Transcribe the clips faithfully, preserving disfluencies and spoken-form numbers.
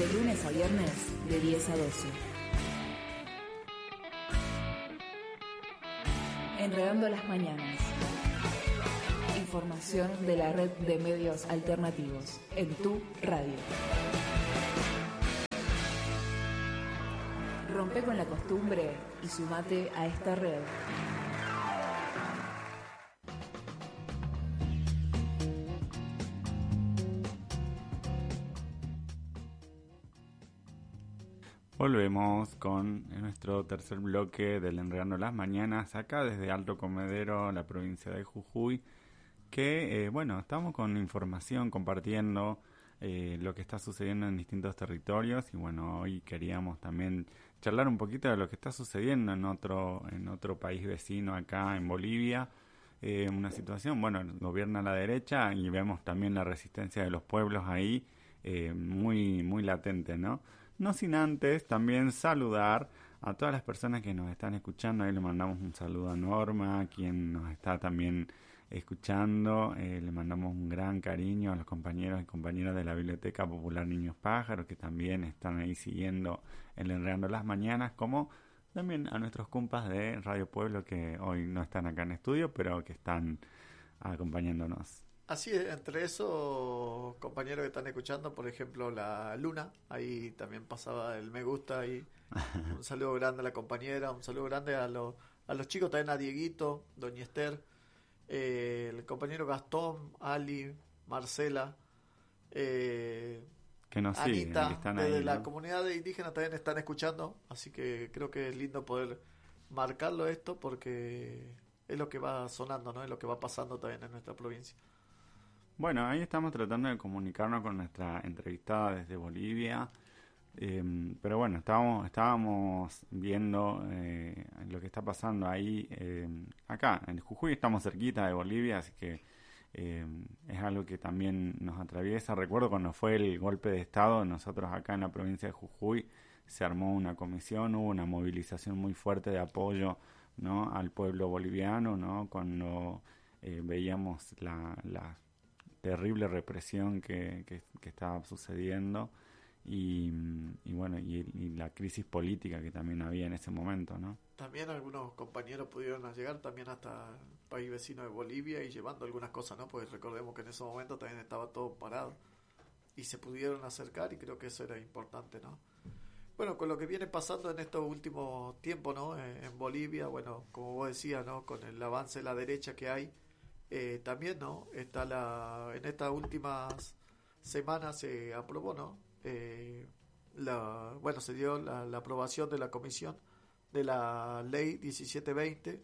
De lunes a viernes, de diez a doce. Enredando las mañanas. Información de la red de medios alternativos en tu radio. Rompe con la costumbre y sumate a esta red. Volvemos con nuestro tercer bloque del Enredando las Mañanas, acá desde Alto Comedero, la provincia de Jujuy, que, eh, bueno, estamos con información, compartiendo eh, lo que está sucediendo en distintos territorios, y bueno, hoy queríamos también charlar un poquito de lo que está sucediendo en otro, en otro país vecino acá en Bolivia, eh, una situación, bueno, gobierna la derecha y vemos también la resistencia de los pueblos ahí, eh, muy, muy latente, ¿no? No sin antes también saludar a todas las personas que nos están escuchando. Ahí le mandamos un saludo a Norma, quien nos está también escuchando. Eh, le mandamos un gran cariño a los compañeros y compañeras de la Biblioteca Popular Niños Pájaros, que también están ahí siguiendo el Enredando las Mañanas, como también a nuestros compas de Radio Pueblo, que hoy no están acá en estudio, pero que están acompañándonos. Así es, entre esos compañeros que están escuchando, por ejemplo, la Luna, ahí también pasaba el me gusta, y un saludo grande a la compañera, un saludo grande a los, a los chicos, también a Dieguito, Doña Esther, eh, el compañero Gastón, Ali, Marcela, eh, que nos Anita, siguen, que están desde ahí, la ¿no? comunidad de indígenas también están escuchando, así que creo que es lindo poder marcarlo esto, porque es lo que va sonando, ¿no? Es lo que va pasando también en nuestra provincia. Bueno, ahí estamos tratando de comunicarnos con nuestra entrevistada desde Bolivia, eh, pero bueno, estábamos, estábamos viendo eh, lo que está pasando ahí, eh, acá en Jujuy. Estamos cerquita de Bolivia, así que eh, es algo que también nos atraviesa. Recuerdo cuando fue el golpe de Estado, nosotros acá en la provincia de Jujuy se armó una comisión, hubo una movilización muy fuerte de apoyo, ¿no?, al pueblo boliviano, ¿no?, cuando eh, veíamos la, la terrible represión que, que, que estaba sucediendo, y, y bueno, y, y la crisis política que también había en ese momento, ¿no? También algunos compañeros pudieron llegar también hasta el país vecino de Bolivia y llevando algunas cosas, ¿no? Porque recordemos que en ese momento también estaba todo parado y se pudieron acercar, y creo que eso era importante, ¿no? Bueno, con lo que viene pasando en estos últimos tiempos, ¿no?, en, en Bolivia, bueno, como vos decías, ¿no?, con el avance de la derecha que hay, Eh, también, ¿no?, está la, en estas últimas semanas se aprobó, ¿no?, eh, la, bueno, se dio la, la aprobación de la comisión de la ley diecisiete veinte,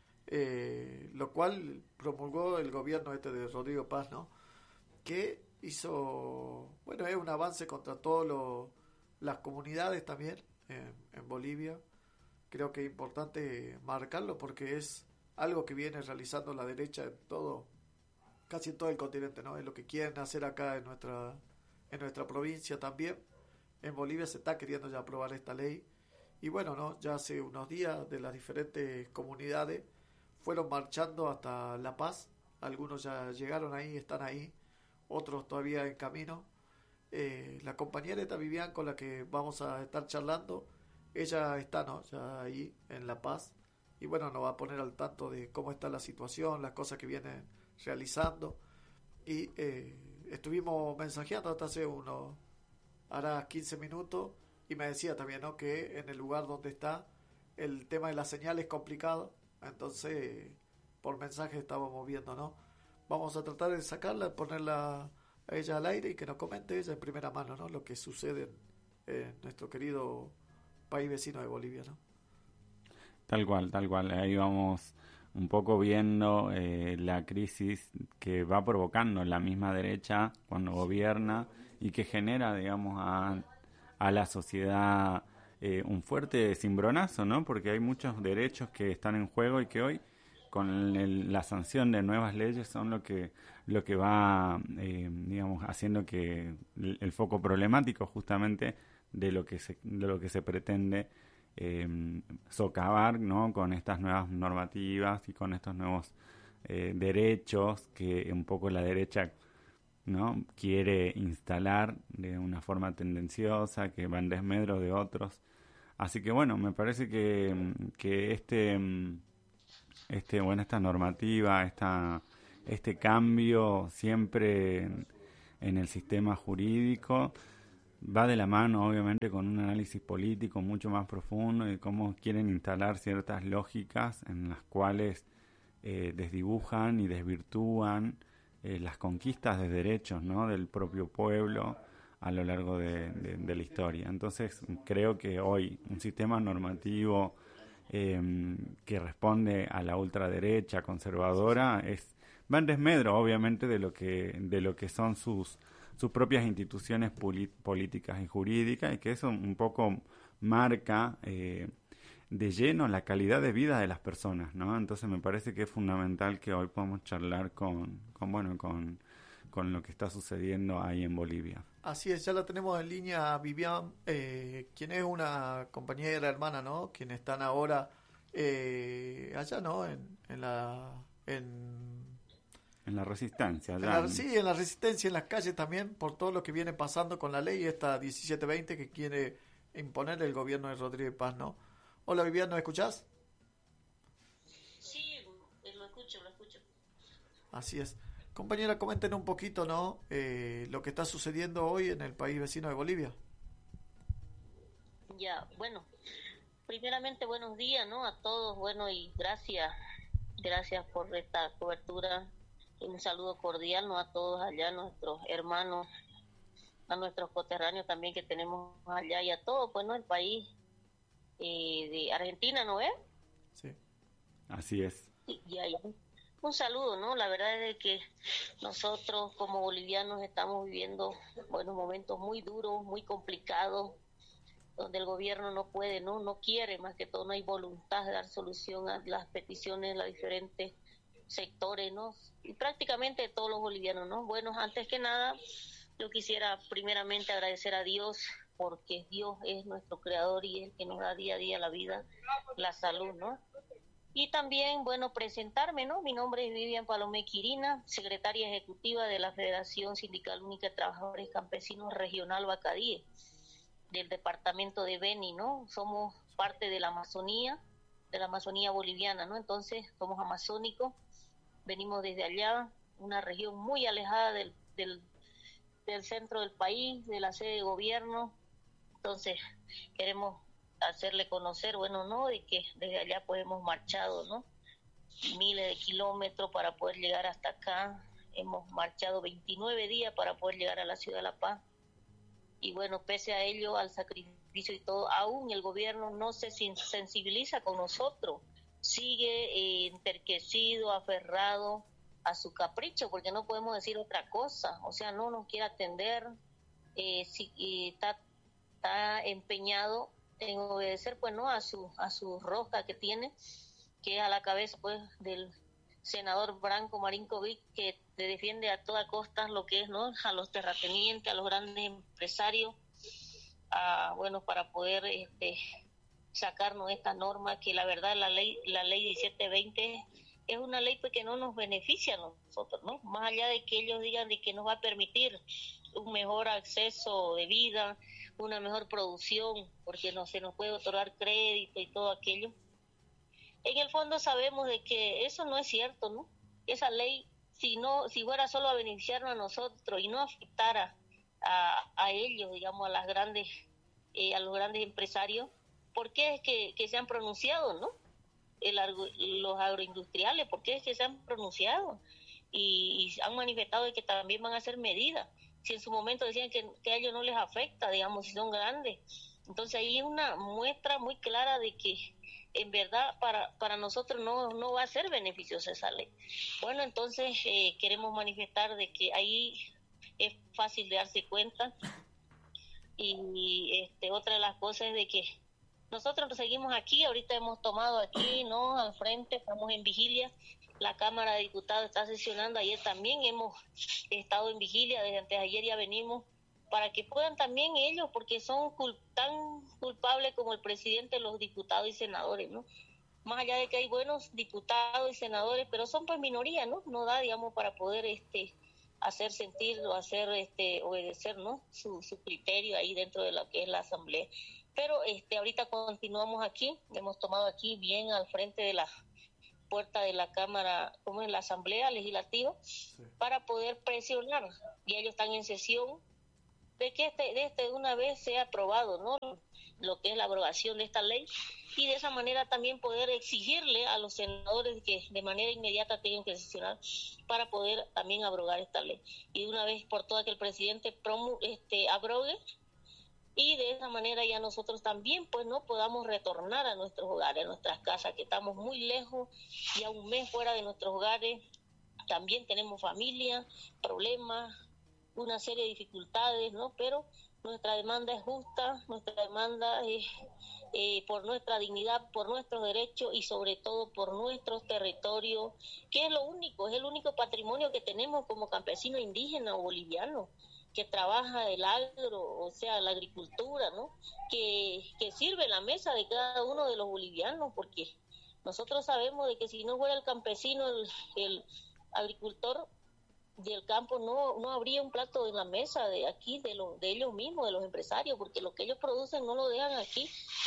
eh, lo cual promulgó el gobierno este de Rodrigo Paz, ¿no?, que hizo, bueno, es un avance contra todas las comunidades también en, en Bolivia. Creo que es importante marcarlo porque es algo que viene realizando la derecha en todo, casi en todo el continente, ¿no? Es lo que quieren hacer acá en nuestra, en nuestra provincia también. En Bolivia se está queriendo ya aprobar esta ley. Y bueno, ¿no?, ya hace unos días de las diferentes comunidades fueron marchando hasta La Paz. Algunos ya llegaron ahí, están ahí, otros todavía en camino. Eh, la compañera esta Vivian, con la que vamos a estar charlando, ella está, ¿no?, ya ahí en La Paz. Y bueno, nos va a poner al tanto de cómo está la situación, las cosas que vienen realizando. Y eh, estuvimos mensajeando hasta hace unos, hará quince minutos, y me decía también, ¿no?, que en el lugar donde está el tema de la señal es complicado. Entonces, por mensaje estábamos viendo, ¿no? Vamos a tratar de sacarla, ponerla a ella al aire y que nos comente ella en primera mano, ¿no?, lo que sucede en, en nuestro querido país vecino de Bolivia, ¿no? Tal cual, tal cual. Ahí vamos un poco viendo eh, la crisis que va provocando la misma derecha cuando gobierna, y que genera, digamos, a, a la sociedad eh, un fuerte cimbronazo, ¿no? Porque hay muchos derechos que están en juego y que hoy, con el, la sanción de nuevas leyes, son lo que lo que va, eh, digamos, haciendo que el, el foco problemático justamente de lo que se, de lo que se pretende Eh, socavar, ¿no?, con estas nuevas normativas y con estos nuevos eh, derechos que un poco la derecha ¿no? quiere instalar de una forma tendenciosa, que va en desmedro de otros. Así que bueno, me parece que, que este, este, bueno, esta normativa, esta, este cambio siempre en, en el sistema jurídico va de la mano, obviamente, con un análisis político mucho más profundo de cómo quieren instalar ciertas lógicas en las cuales eh, desdibujan y desvirtúan eh, las conquistas de derechos, ¿no? del propio pueblo a lo largo de, de, de la historia. Entonces, creo que hoy un sistema normativo eh, que responde a la ultraderecha conservadora es va en desmedro, obviamente, de lo que de lo que son sus sus propias instituciones poli- políticas y jurídicas, y que eso un poco marca eh, de lleno la calidad de vida de las personas, ¿no? Entonces me parece que es fundamental que hoy podamos charlar con, con bueno, con, con lo que está sucediendo ahí en Bolivia. Así es, ya la tenemos en línea Vivian, eh, quien es una compañera hermana, ¿no? Quienes están ahora eh, allá, ¿no? En, en la... En, En la resistencia, en ya. la, sí, en la resistencia, en las calles también, por todo lo que viene pasando con la ley esta diecisiete veinte que quiere imponer el gobierno de Rodríguez Paz, ¿no? Hola Vivian, ¿nos escuchás? Sí, lo escucho, lo escucho. Así es. Compañera, coméntenos un poquito, ¿no? Eh, lo que está sucediendo hoy en el país vecino de Bolivia. Ya, bueno, primeramente buenos días, ¿no? A todos, bueno, y gracias, gracias por esta cobertura. Un saludo cordial, ¿no? A todos allá, nuestros hermanos, a nuestros coterráneos también que tenemos allá y a todo, pues, ¿no? El país eh, de Argentina, ¿no es? Sí. Así es. Sí, ya, ya. Un saludo, ¿no? La verdad es que nosotros como bolivianos estamos viviendo, bueno, momentos muy duros, muy complicados, donde el gobierno no puede, ¿no? No quiere, más que todo, no hay voluntad de dar solución a las peticiones de los diferentes sectores, ¿no? Y prácticamente de todos los bolivianos, ¿no? Bueno, antes que nada, yo quisiera primeramente agradecer a Dios, porque Dios es nuestro creador y es el que nos da día a día la vida, la salud, ¿no? Y también, bueno, presentarme, ¿no? Mi nombre es Vivian Palomé Quirina, secretaria ejecutiva de la Federación Sindical Única de Trabajadores Campesinos Regional Bacadíe, del departamento de Beni, ¿no? Somos parte de la Amazonía, de la Amazonía boliviana, ¿no? Entonces, somos amazónicos, venimos desde allá, una región muy alejada del, del, del centro del país, de la sede de gobierno. Entonces, queremos hacerle conocer, bueno, ¿no? De que desde allá pues hemos marchado, ¿no? Miles de kilómetros para poder llegar hasta acá. Hemos marchado veintinueve días para poder llegar a la ciudad de La Paz. Y bueno, pese a ello, al sacrificio y todo, aún el gobierno no se sensibiliza con nosotros. Sigue eh, enterquecido, aferrado a su capricho, porque no podemos decir otra cosa. O sea, no nos quiere atender, eh, si, eh, está, está empeñado en obedecer, pues, no, a su a su rosca que tiene, que es a la cabeza, pues, del senador Branco Marinkovic, que defiende a toda costa lo que es, ¿no? A los terratenientes, a los grandes empresarios, a, bueno, para poder este, sacarnos esta norma, que la verdad la ley la ley diecisiete veinte es una ley pues, que no nos beneficia a nosotros, ¿no? Más allá de que ellos digan de que nos va a permitir un mejor acceso de vida, una mejor producción, porque no se nos puede otorgar crédito y todo aquello. En el fondo sabemos de que eso no es cierto, ¿no? Esa ley, si no, si fuera solo a beneficiarnos a nosotros y no afectara a, a ellos, digamos, a las grandes, eh, a los grandes empresarios, ¿por qué es que, que se han pronunciado, no? El, los agroindustriales, ¿por qué es que se han pronunciado? Y, y han manifestado de que también van a hacer medidas. Si en su momento decían que, que a ellos no les afecta, digamos, si son grandes. Entonces ahí es una muestra muy clara de que en verdad para para nosotros no no va a ser beneficiosa esa ley. Bueno, entonces eh, queremos manifestar de que ahí es fácil de darse cuenta. Y este otra de las cosas es de que nosotros seguimos aquí, ahorita hemos tomado aquí, ¿no? Al frente, estamos en vigilia. La Cámara de Diputados está sesionando, ayer también hemos estado en vigilia, desde antes de ayer ya venimos, para que puedan también ellos, porque son cul- tan culpables como el presidente, los diputados y senadores, ¿no? Más allá de que hay buenos diputados y senadores, pero son pues minoría, ¿no? No da, digamos, para poder este hacer sentir o hacer este obedecer, ¿no? Su, su criterio ahí dentro de lo que es la asamblea. Pero este ahorita continuamos aquí, hemos tomado aquí bien al frente de la puerta de la Cámara, como es la Asamblea Legislativa, sí, para poder presionar, y ellos están en sesión de que este, de este de una vez sea aprobado, ¿no? Lo que es la aprobación de esta ley, y de esa manera también poder exigirle a los senadores que de manera inmediata tengan que sesionar para poder también abrogar esta ley, y de una vez por todas que el presidente promu, este, abrogue, y de esa manera ya nosotros también pues no podamos retornar a nuestros hogares, a nuestras casas, que estamos muy lejos, ya un mes fuera de nuestros hogares, también tenemos familia, problemas, una serie de dificultades, ¿no? Pero nuestra demanda es justa, nuestra demanda es eh, por nuestra dignidad, por nuestros derechos y sobre todo por nuestros territorios, que es lo único, es el único patrimonio que tenemos como campesinos indígenas o bolivianos, que trabaja el agro, o sea, la agricultura, ¿no? Que, que sirve la mesa de cada uno de los bolivianos, porque nosotros sabemos de que si no fuera el campesino, el, el agricultor del campo, no no habría un plato en la mesa de aquí, de, lo, de ellos mismos, de los empresarios, porque lo que ellos producen no lo dejan aquí,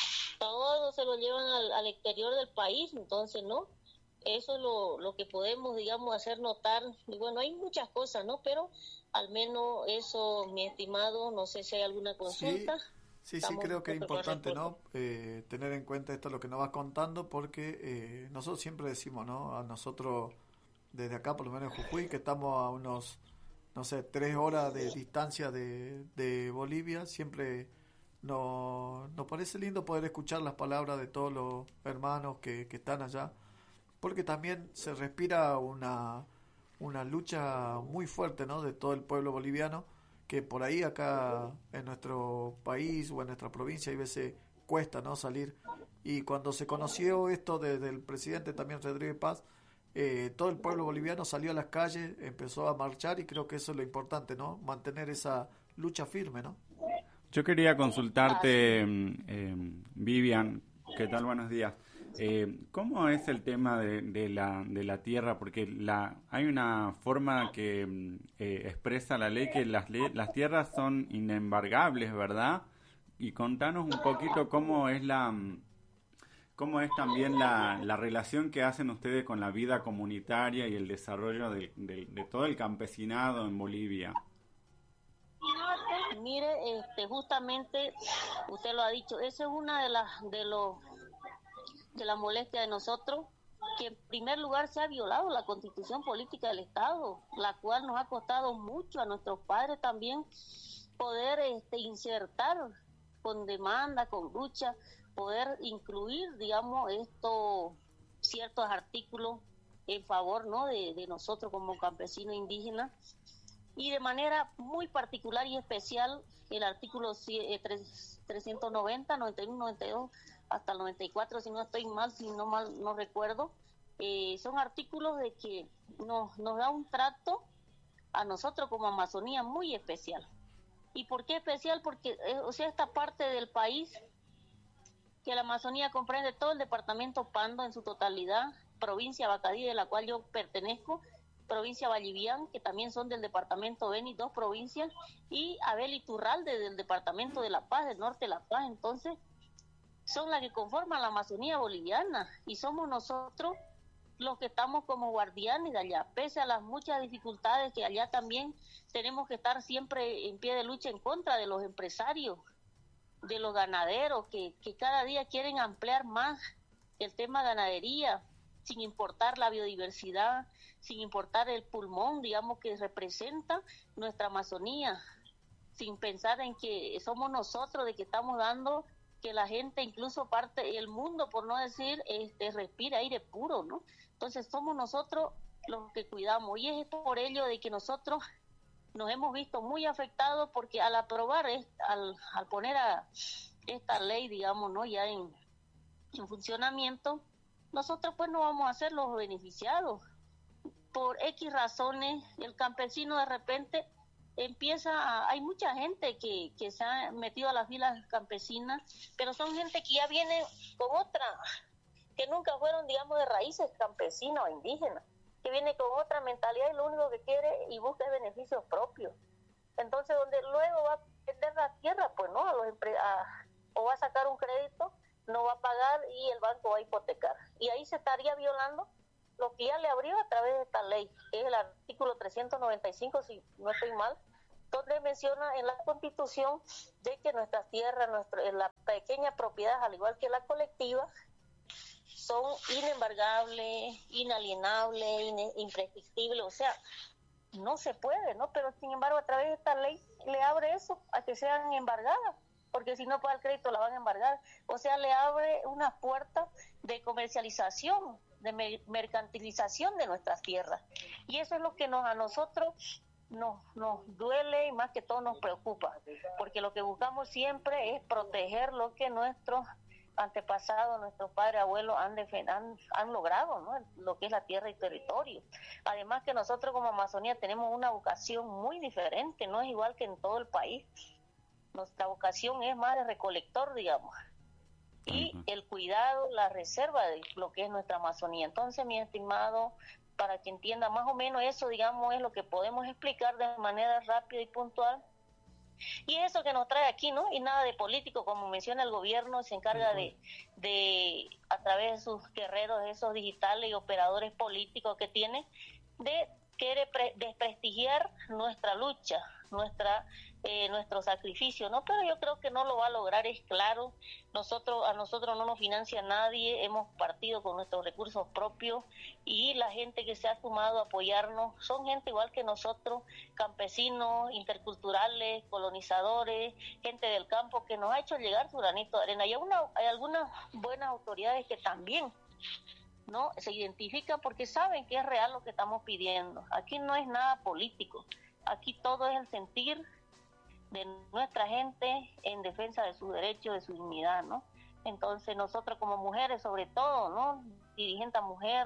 todo se lo llevan al, al exterior del país, entonces, ¿no? Eso es lo, lo que podemos, digamos, hacer notar, y bueno, hay muchas cosas, ¿no? Pero al menos eso, mi estimado, no sé si hay alguna consulta. Sí, sí, sí, creo que es importante, ¿no? Eh, tener en cuenta esto, lo que nos vas contando, porque eh, nosotros siempre decimos, ¿no? A nosotros, desde acá, por lo menos en Jujuy, que estamos a unos, no sé, tres horas de distancia de, de Bolivia, siempre nos, nos parece lindo poder escuchar las palabras de todos los hermanos que, que están allá, porque también se respira una... una lucha muy fuerte, ¿no? De todo el pueblo boliviano, que por ahí acá en nuestro país o en nuestra provincia hay veces cuesta, ¿no? Salir, y cuando se conoció esto desde el presidente también Rodríguez Paz, eh, todo el pueblo boliviano salió a las calles, empezó a marchar, y creo que eso es lo importante, ¿no? Mantener esa lucha firme, ¿no? Yo quería consultarte, eh, Vivian, ¿qué tal? Buenos días. Eh, ¿Cómo es el tema de, de la de la tierra? Porque la hay una forma que eh, expresa la ley que las le, las tierras son inembargables, ¿verdad? Y contanos un poquito cómo es la cómo es también la, la relación que hacen ustedes con la vida comunitaria y el desarrollo de, de, de todo el campesinado en Bolivia. Mire, este, justamente usted lo ha dicho, esa es una de las de los de la molestia de nosotros, que en primer lugar se ha violado la Constitución Política del Estado, la cual nos ha costado mucho a nuestros padres también poder este, insertar con demanda, con lucha, poder incluir, digamos, estos ciertos artículos en favor, ¿no? de, de nosotros como campesinos indígenas, y de manera muy particular y especial el artículo trescientos noventa, noventa y uno, noventa y dos hasta el noventa y cuatro, si no estoy mal, si no mal no recuerdo, eh, son artículos de que nos, nos da un trato a nosotros como Amazonía muy especial. ¿Y por qué especial? Porque, eh, o sea, esta parte del país, que la Amazonía comprende todo el departamento Pando en su totalidad, provincia Bacadí, de la cual yo pertenezco, provincia Vallivián, que también son del departamento Beni, dos provincias, y Abel Iturralde del departamento de La Paz, del norte de La Paz. Entonces, son las que conforman la Amazonía boliviana, y somos nosotros los que estamos como guardianes de allá, pese a las muchas dificultades que allá también tenemos que estar siempre en pie de lucha en contra de los empresarios, de los ganaderos, que, que cada día quieren ampliar más el tema ganadería, sin importar la biodiversidad, sin importar el pulmón, digamos, que representa nuestra Amazonía, sin pensar en que somos nosotros de que estamos dando que la gente, incluso parte del mundo, por no decir, este, respire aire puro, ¿no? Entonces somos nosotros los que cuidamos, y es por ello de que nosotros nos hemos visto muy afectados, porque al aprobar, al, al poner a esta ley, digamos, ¿no? ya en, en funcionamiento, nosotros pues no vamos a ser los beneficiados. Por X razones, el campesino de repente empieza a, hay mucha gente que, que se ha metido a las filas campesinas, pero son gente que ya viene con otra, que nunca fueron, digamos, de raíces campesinas o indígenas. que viene con otra mentalidad y lo único que quiere y busca es beneficios propios. Entonces, donde luego va a vender la tierra, pues no, a los empre- a, o va a sacar un crédito, no va a pagar y el banco va a hipotecar. Y ahí se estaría violando lo que ya le abrió a través de esta ley, que es el artículo trescientos noventa y cinco, si no estoy mal, donde menciona en la Constitución de que nuestras tierras, nuestra, la pequeña propiedad, al igual que la colectiva, son inembargables, inalienables, in, imprescriptibles, o sea, no se puede, ¿no? Pero sin embargo, a través de esta ley le abre eso a que sean embargadas, porque si no paga el crédito la van a embargar. O sea, le abre una puerta de comercialización, de mer- mercantilización de nuestras tierras. Y eso es lo que nos a nosotros nos, nos duele y más que todo nos preocupa, porque lo que buscamos siempre es proteger lo que nuestros antepasados, nuestros padres, abuelos han, defen- han, han logrado, ¿no? Lo que es la tierra y territorio. Además que nosotros como Amazonía tenemos una vocación muy diferente, no es igual que en todo el país. Nuestra vocación es más de recolector, digamos, y uh-huh. el cuidado, la reserva de lo que es nuestra Amazonía. Entonces, mi estimado, para que entienda más o menos eso, digamos, es lo que podemos explicar de manera rápida y puntual. Y eso que nos trae aquí, ¿no? Y nada de político, como menciona el gobierno, se encarga de, de a través de sus guerreros, esos digitales y operadores políticos que tiene, de querer pre- desprestigiar nuestra lucha, nuestra eh, nuestro sacrificio, ¿no? Pero yo creo que no lo va a lograr, es claro. Nosotros a nosotros no nos financia nadie, hemos partido con nuestros recursos propios y la gente que se ha sumado a apoyarnos son gente igual que nosotros, campesinos, interculturales, colonizadores, gente del campo que nos ha hecho llegar su granito de arena. Y hay, una, hay algunas buenas autoridades que también no se identifican porque saben que es real lo que estamos pidiendo. Aquí no es nada político, aquí todo es el sentir de nuestra gente en defensa de sus derechos, de su dignidad, ¿no? Entonces nosotros como mujeres, sobre todo, ¿no? Dirigente mujer.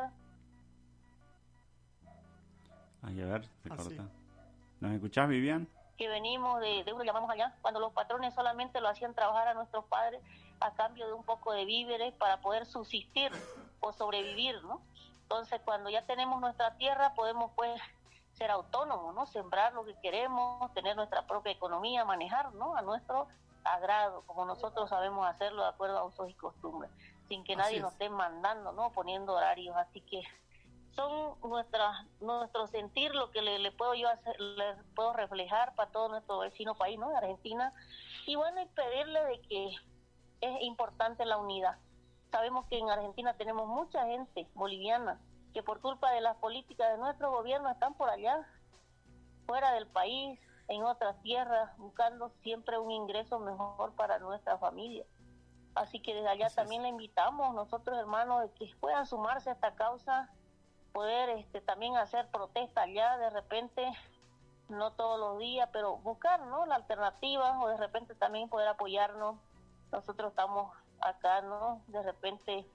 Ay, a ver, se corta. Ah, sí. ¿Nos escuchás, Vivian? Que venimos de, de uno llamamos allá, cuando los patrones solamente lo hacían trabajar a nuestros padres a cambio de un poco de víveres para poder subsistir o sobrevivir, ¿no? Entonces, cuando ya tenemos nuestra tierra, podemos, pues, ser autónomos, ¿no? Sembrar lo que queremos, tener nuestra propia economía, manejar, ¿no? A nuestro agrado, como nosotros sabemos hacerlo de acuerdo a usos y costumbres, sin que nadie nos esté mandando, ¿no? Poniendo horarios. Así que son nuestras nuestro sentir, lo que le, le puedo yo hacer, le puedo reflejar para todo nuestro vecino país, ¿no? Argentina. Y bueno, y pedirle de que es importante la unidad. Sabemos que en Argentina tenemos mucha gente boliviana que por culpa de las políticas de nuestro gobierno están por allá, fuera del país, en otras tierras, buscando siempre un ingreso mejor para nuestra familia. Así que desde allá Así también es. Le invitamos, nosotros hermanos, de que puedan sumarse a esta causa, poder este también hacer protesta allá, de repente, no todos los días, pero buscar, ¿no?, la alternativa, o de repente también poder apoyarnos. Nosotros estamos acá, ¿no?, de repente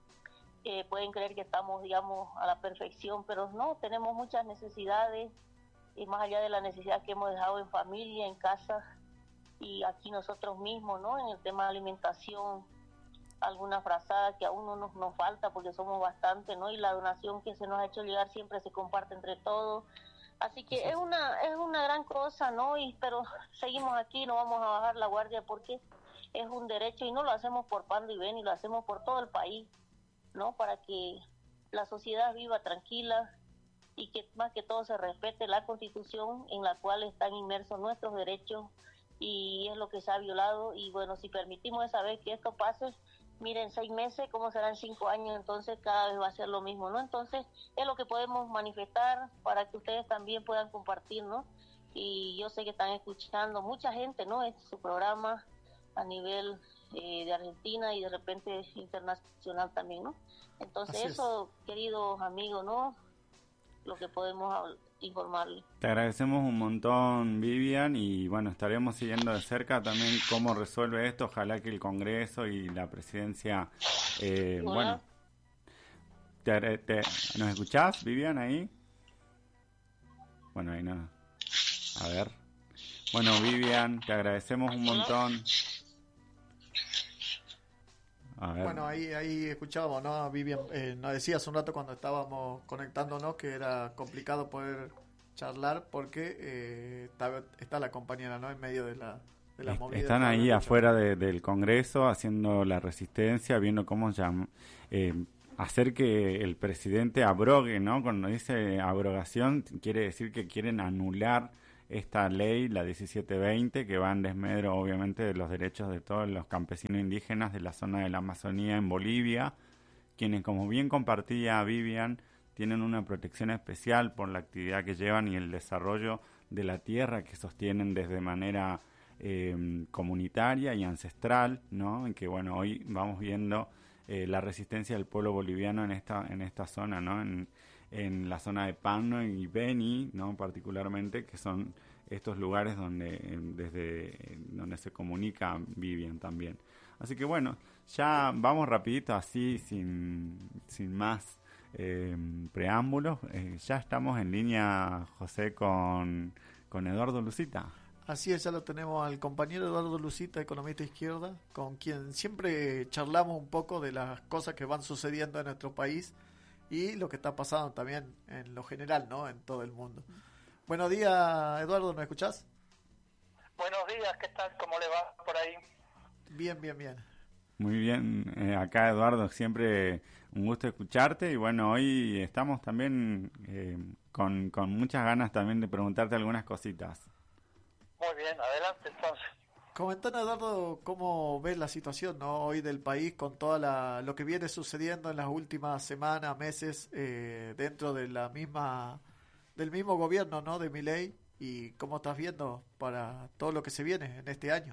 eh, pueden creer que estamos, digamos, a la perfección, pero no, tenemos muchas necesidades, y más allá de la necesidad que hemos dejado en familia, en casa, y aquí nosotros mismos, ¿no?, en el tema de alimentación, alguna frazada que aún no nos, nos falta porque somos bastante, ¿no?, y la donación que se nos ha hecho llegar siempre se comparte entre todos. Así que Así es una es una gran cosa, ¿no? Y pero seguimos aquí, no vamos a bajar la guardia porque es un derecho y no lo hacemos por pan y ven, y lo hacemos por todo el país, ¿no? Para que la sociedad viva tranquila y que más que todo se respete la Constitución en la cual están inmersos nuestros derechos, y es lo que se ha violado. Y bueno, si permitimos esa vez que esto pase, miren, seis meses, ¿cómo serán cinco años? Entonces cada vez va a ser lo mismo, ¿no? Entonces es lo que podemos manifestar para que ustedes también puedan compartir, ¿no? Y yo sé que están escuchando mucha gente, ¿no?, es su programa a nivel eh, de Argentina y de repente internacional también, ¿no? Entonces Así eso, es. Queridos amigos, ¿no?, lo que podemos informarles. Te agradecemos un montón, Vivian, y bueno, estaremos siguiendo de cerca también cómo resuelve esto. Ojalá que el Congreso y la Presidencia, eh, bueno, te, te, ¿nos escuchás, Vivian, ahí? Bueno, ahí no. A ver. Bueno, Vivian, te agradecemos un montón. A ver. Bueno, ahí ahí escuchábamos, ¿no? Vivian, eh, nos decía hace un rato cuando estábamos conectándonos que era complicado poder charlar porque eh, está, está la compañera, ¿no? En medio de la, de la movida. Están ahí afuera de, del Congreso haciendo la resistencia, viendo cómo llam, eh, hacer que el presidente abrogue, ¿no? Cuando dice abrogación, quiere decir que quieren anular esta ley, la diecisiete veinte, que va en desmedro, obviamente, de los derechos de todos los campesinos indígenas de la zona de la Amazonía en Bolivia, quienes, como bien compartía Vivian, tienen una protección especial por la actividad que llevan y el desarrollo de la tierra que sostienen desde manera eh, comunitaria y ancestral, ¿no? En que, bueno, hoy vamos viendo eh, la resistencia del pueblo boliviano en esta en esta zona, ¿no? En, en la zona de Pano y Beni, ¿no? Particularmente, que son estos lugares donde desde donde se comunica Vivian también. Así que bueno, ya vamos rapidito así, sin, sin más eh, preámbulos. Eh, ya estamos en línea, José, con, con Eduardo Lucita. Así es, ya lo tenemos al compañero Eduardo Lucita, economista izquierda, con quien siempre charlamos un poco de las cosas que van sucediendo en nuestro país y lo que está pasando también en lo general, ¿no? En todo el mundo. Buenos días, Eduardo, ¿me escuchás? Buenos días, ¿qué tal? ¿Cómo le va por ahí? Bien, bien, bien. Muy bien, eh, acá Eduardo, siempre un gusto escucharte y bueno, hoy estamos también eh, con, con muchas ganas también de preguntarte algunas cositas. Muy bien, adelante entonces. Comentanos, Eduardo, cómo ves la situación, ¿no? Hoy del país con todo lo que viene sucediendo en las últimas semanas, meses, eh, dentro de la misma del mismo gobierno, ¿no? De Milei, y cómo estás viendo para todo lo que se viene en este año.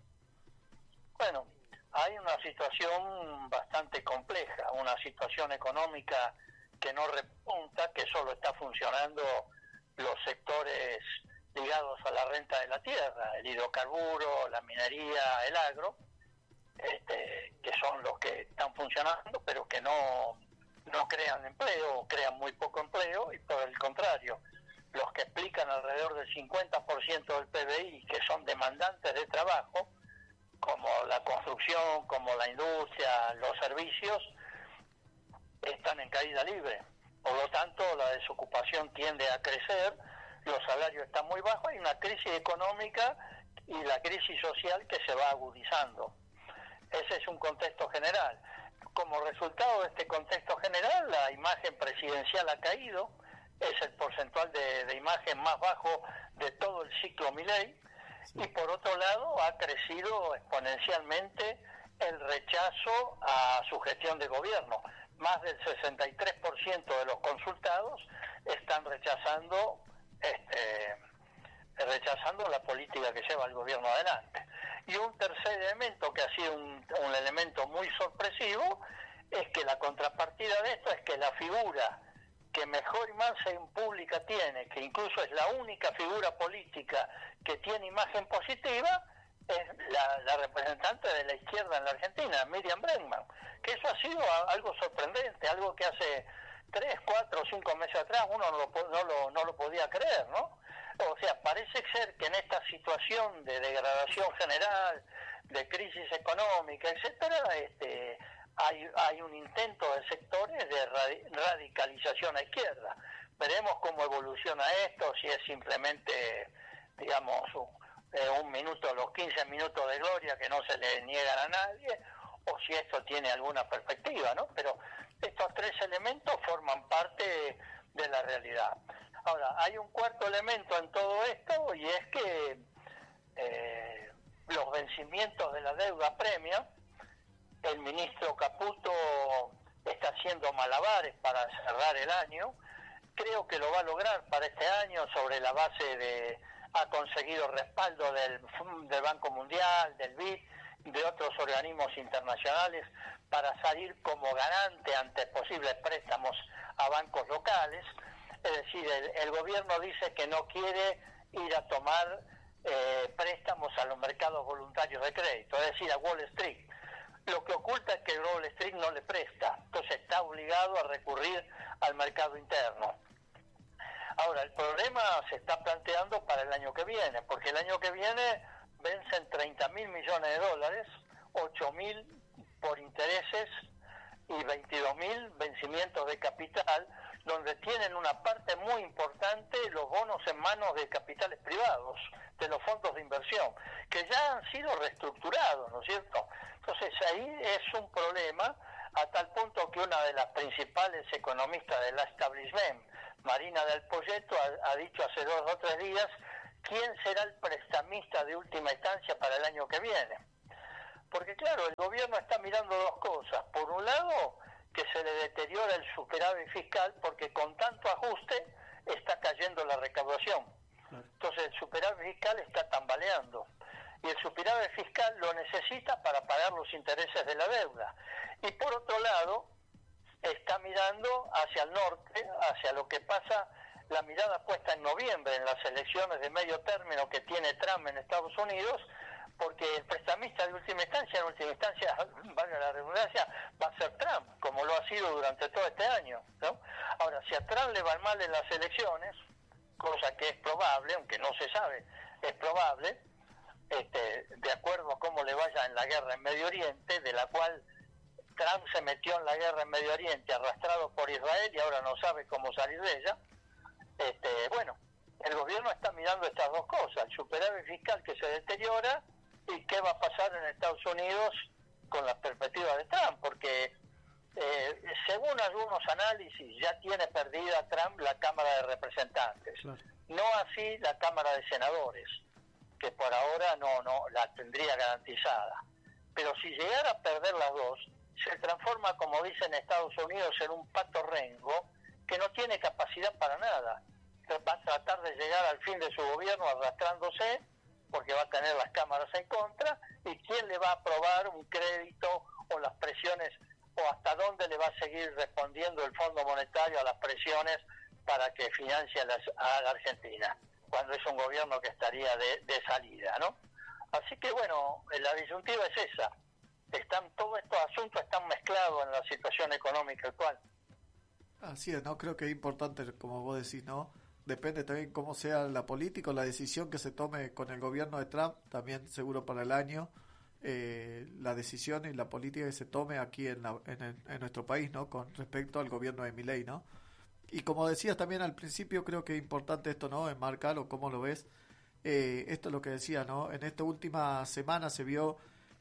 Bueno, hay una situación bastante compleja, una situación económica que no repunta, que solo está funcionando los sectores ligados a la renta de la tierra, el hidrocarburo, la minería, el agro, este, que son los que están funcionando, pero que no, no crean empleo, crean muy poco empleo, y por el contrario, los que explican alrededor del cincuenta por ciento del P B I, que son demandantes de trabajo, como la construcción, como la industria, los servicios, están en caída libre. Por lo tanto, la desocupación tiende a crecer, los salarios están muy bajos, hay una crisis económica y la crisis social que se va agudizando. Ese es un contexto general. Como resultado de este contexto general, la imagen presidencial ha caído, es el porcentual de, de imagen más bajo de todo el ciclo Milei, sí. Y por otro lado ha crecido exponencialmente el rechazo a su gestión de gobierno. Más del sesenta y tres por ciento de los consultados están rechazando Este, rechazando la política que lleva el gobierno adelante. Y un tercer elemento que ha sido un, un elemento muy sorpresivo es que la contrapartida de esto es que la figura que mejor imagen pública tiene, que incluso es la única figura política que tiene imagen positiva, es la, la representante de la izquierda en la Argentina, Miriam Bregman, que eso ha sido algo sorprendente, algo que hace tres, cuatro o cinco meses atrás uno no lo, no, lo, no lo podía creer, ¿no? O sea, parece ser que en esta situación de degradación general, de crisis económica, etcétera, este, hay, hay un intento de sectores de radi- radicalización a izquierda. Veremos cómo evoluciona esto, si es simplemente, digamos, un, eh, un minuto, los quince minutos de gloria que no se le niegan a nadie, o si esto tiene alguna perspectiva, ¿no? Pero estos tres elementos forman parte de la realidad. Ahora, hay un cuarto elemento en todo esto, y es que eh, los vencimientos de la deuda premia, el ministro Caputo está haciendo malabares para cerrar el año, creo que lo va a lograr para este año sobre la base de, ha conseguido respaldo del, del Banco Mundial, del B I D, de otros organismos internacionales para salir como garante ante posibles préstamos a bancos locales. Es decir, el, el gobierno dice que no quiere ir a tomar eh, préstamos a los mercados voluntarios de crédito, es decir, a Wall Street. Lo que oculta es que Wall Street no le presta, entonces está obligado a recurrir al mercado interno. Ahora, el problema se está planteando para el año que viene, porque el año que viene vencen treinta mil millones de dólares, ocho mil por intereses y veintidós mil vencimientos de capital, donde tienen una parte muy importante los bonos en manos de capitales privados, de los fondos de inversión, que ya han sido reestructurados, ¿no es cierto? Entonces ahí es un problema, a tal punto que una de las principales economistas del establishment, Marina del Poyeto, ha, ha dicho hace dos o tres días quién será el prestamista de última instancia para el año que viene. Porque claro, el gobierno está mirando dos cosas. Por un lado, que se le deteriora el superávit fiscal porque con tanto ajuste está cayendo la recaudación. Entonces el superávit fiscal está tambaleando. Y el superávit fiscal lo necesita para pagar los intereses de la deuda. Y por otro lado, está mirando hacia el norte, hacia lo que pasa, la mirada puesta en noviembre en las elecciones de medio término que tiene Trump en Estados Unidos, porque el prestamista de última instancia, en última instancia, valga la redundancia, va a ser Trump, como lo ha sido durante todo este año, ¿no? Ahora, si a Trump le va mal en las elecciones, cosa que es probable, aunque no se sabe, es probable, este, de acuerdo a cómo le vaya en la guerra en Medio Oriente, de la cual Trump se metió en la guerra en Medio Oriente arrastrado por Israel y ahora no sabe cómo salir de ella, este, bueno, el gobierno está mirando estas dos cosas, el superávit fiscal que se deteriora y qué va a pasar en Estados Unidos con la perspectiva de Trump, porque eh, según algunos análisis ya tiene perdida Trump la Cámara de Representantes, claro. No así la Cámara de Senadores, que por ahora no, no la tendría garantizada, pero si llegara a perder las dos, se transforma, como dicen Estados Unidos, en un pato rengo que no tiene capacidad para nada. Va a tratar de llegar al fin de su gobierno arrastrándose, porque va a tener las cámaras en contra, y quién le va a aprobar un crédito o las presiones, o hasta dónde le va a seguir respondiendo el Fondo Monetario a las presiones para que financie a la, a la Argentina, cuando es un gobierno que estaría de, de salida, ¿no? Así que bueno, la disyuntiva es esa. Están, todos estos asuntos están mezclados en la situación económica actual. Así es, ¿no? Creo que es importante, como vos decís, ¿no? Depende también cómo sea la política o la decisión que se tome con el gobierno de Trump, también seguro para el año, eh, la decisión y la política que se tome aquí en, la, en, el, en nuestro país, ¿no? Con respecto al gobierno de Milei, ¿no? Y como decías también al principio, creo que es importante esto, ¿no? Enmarcar o cómo lo ves. Eh, esto es lo que decía, ¿no? En esta última semana se vio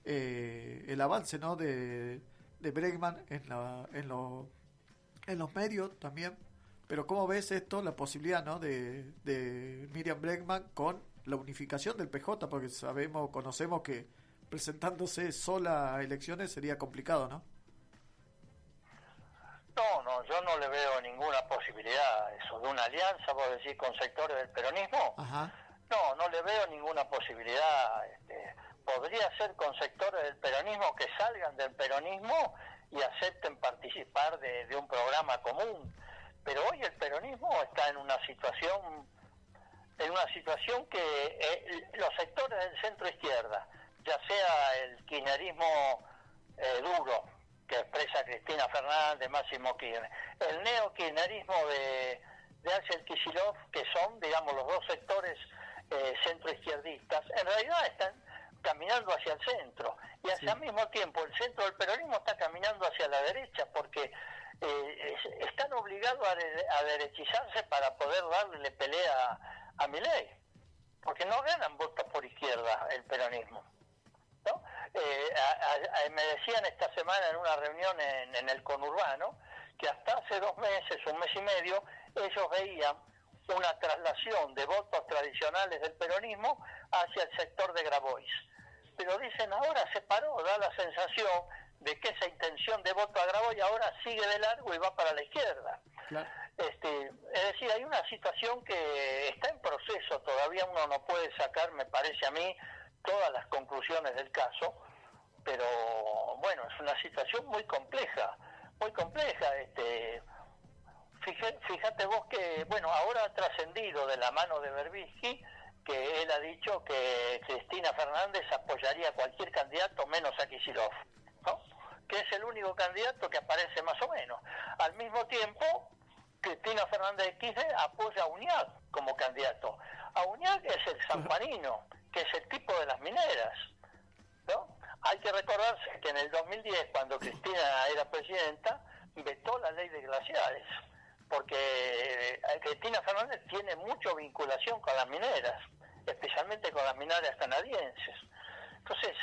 eh, el avance, ¿no? De, de Bregman en, la, en, lo, en los medios también. Pero ¿cómo ves esto, la posibilidad, ¿no? de, de Miriam Bregman con la unificación del P J? Porque sabemos, conocemos que presentándose sola a elecciones sería complicado, ¿no? No, no, yo no le veo ninguna posibilidad a eso, de una alianza, vos decís, con sectores del peronismo. Ajá. No, no le veo ninguna posibilidad. Este, podría ser con sectores del peronismo que salgan del peronismo y acepten participar de, de un programa común. Pero hoy el peronismo está en una situación, en una situación que eh, los sectores del centro izquierda, ya sea el kirchnerismo eh, duro, que expresa Cristina Fernández, Máximo Kirchner, el neo-kirchnerismo de, de Axel Kicillof, que son, digamos, los dos sectores eh, centroizquierdistas, en realidad están caminando hacia el centro, y hacia el sí. mismo tiempo el centro del peronismo está caminando hacia la derecha, porque eh, es, están obligados a, de, a derechizarse para poder darle pelea a, a Milei, porque no ganan votos por izquierda el peronismo, ¿no? Eh, a, a, me decían esta semana en una reunión en, en el conurbano que hasta hace dos meses, un mes y medio, ellos veían una traslación de votos tradicionales del peronismo hacia el sector de Grabois. Pero dicen, ahora se paró, da la sensación de que esa intención de voto a Grabois ahora sigue de largo y va para la izquierda. Claro. Este, es decir, hay una situación que está en proceso, todavía uno no puede sacar, me parece a mí, todas las conclusiones del caso, pero bueno, es una situación muy compleja, muy compleja. Este, fíjate, fíjate vos que, bueno, ahora ha trascendido de la mano de Berbisky que él ha dicho que Cristina Fernández apoyaría a cualquier candidato menos a Kicillof, ¿no? Que es el único candidato que aparece más o menos. Al mismo tiempo, Cristina Fernández de Kirchner apoya a Uñac como candidato. A Uñac es el sanjuanino, que es el tipo de las mineras, ¿no? hay que recordarse que en el dos mil diez, cuando Cristina era presidenta, vetó la ley de glaciares, porque Cristina Fernández tiene mucha vinculación con las mineras, especialmente con las mineras canadienses. Entonces,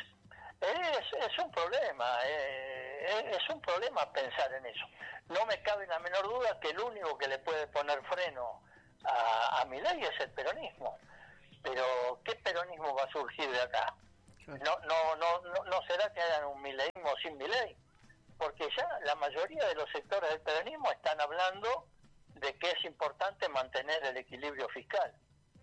es, es un problema, eh, es un problema pensar en eso. No me cabe la menor duda que el único que le puede poner freno a, a Milei es el peronismo. Pero, ¿qué peronismo va a surgir de acá? No, no, no, no, no será que hagan un mileísmo sin Milei, porque ya la mayoría de los sectores del peronismo están hablando de que es importante mantener el equilibrio fiscal.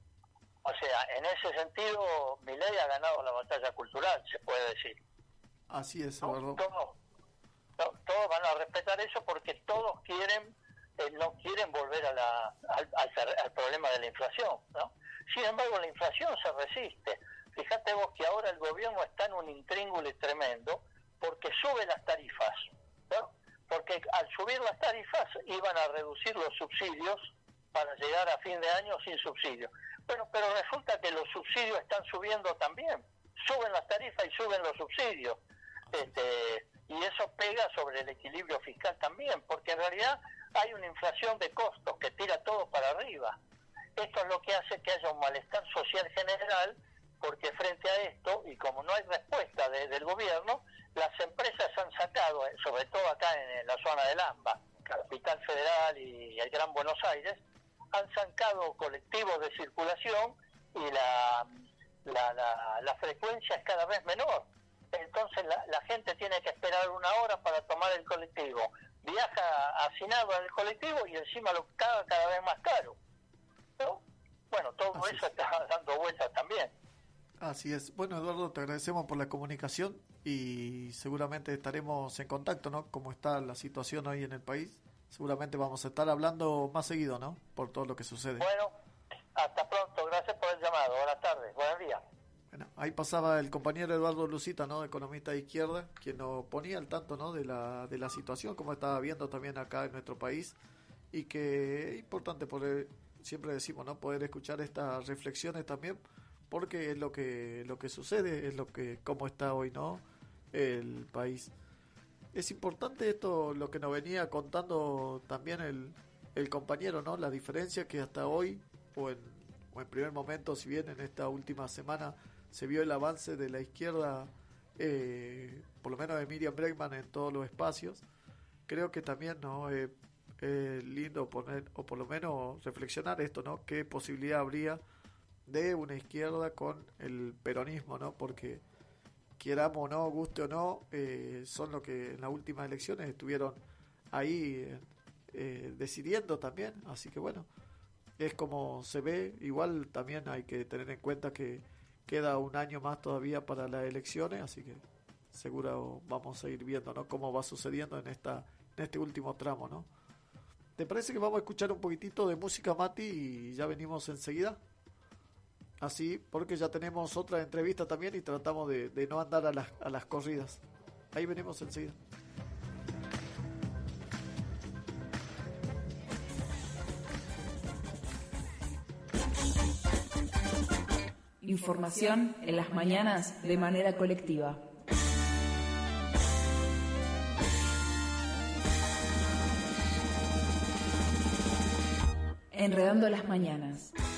O sea, en ese sentido, Milei ha ganado la batalla cultural, se puede decir. Así es, ¿No? Eduardo. Todos, to, todos van a respetar eso porque todos quieren, eh, no quieren volver a la, al, al, al problema de la inflación, ¿no? Sin embargo, la inflación se resiste. Fíjate vos que ahora el gobierno está en un intríngulis tremendo porque sube las tarifas, ¿no? Porque al subir las tarifas iban a reducir los subsidios para llegar a fin de año sin subsidio. Bueno, pero resulta que los subsidios están subiendo también. Suben las tarifas y suben los subsidios. Este, y eso pega sobre el equilibrio fiscal también, porque en realidad hay una inflación de costos que tira todo para arriba. Esto es lo que hace que haya un malestar social general, porque frente a esto, y como no hay respuesta de, del gobierno, las empresas han sacado, sobre todo acá en, en la zona del AMBA, Capital Federal y el Gran Buenos Aires, han sacado colectivos de circulación y la, la, la, la frecuencia es cada vez menor. Entonces la, la gente tiene que esperar una hora para tomar el colectivo. Viaja hacinado en el colectivo y encima lo paga cada vez más caro, ¿no? Bueno, todo Así eso es. Está dando vueltas también. Así es. Bueno, Eduardo, te agradecemos por la comunicación y seguramente estaremos en contacto, ¿no? Como está la situación hoy en el país. Seguramente vamos a estar hablando más seguido, ¿no? Por todo lo que sucede. Bueno, hasta pronto. Gracias por el llamado. Buenas tardes. Buenos días. Bueno, ahí pasaba el compañero Eduardo Lucita, ¿no? Economista de izquierda, quien nos ponía al tanto, ¿no? De la, de la situación, como estaba viendo también acá en nuestro país. Y que es importante poder, siempre decimos, ¿no? Poder escuchar estas reflexiones también, porque es lo que, lo que sucede, es lo que, cómo está hoy, ¿no? El país. Es importante esto, lo que nos venía contando también el, el compañero, ¿no? La diferencia que hasta hoy, o en, o en primer momento, si bien en esta última semana se vio el avance de la izquierda, eh, por lo menos de Miriam Bregman en todos los espacios, creo que también, ¿no? Es eh, lindo poner, o por lo menos reflexionar esto, ¿no? ¿Qué posibilidad habría de una izquierda con el peronismo, ¿no? Porque quieramos o no, guste o no, eh, son los que en las últimas elecciones estuvieron ahí eh, eh, decidiendo también, así que bueno, es como se ve. Igual también hay que tener en cuenta que queda un año más todavía para las elecciones, así que seguro vamos a ir viendo, ¿no? Cómo va sucediendo en esta en este último tramo, ¿no? ¿Te parece que vamos a escuchar un poquitito de música, Mati, y ya venimos enseguida? Así, porque ya tenemos otra entrevista también y tratamos de, de no andar a las, a las corridas. Ahí venimos enseguida. Información en las mañanas de manera colectiva. Enredando las mañanas.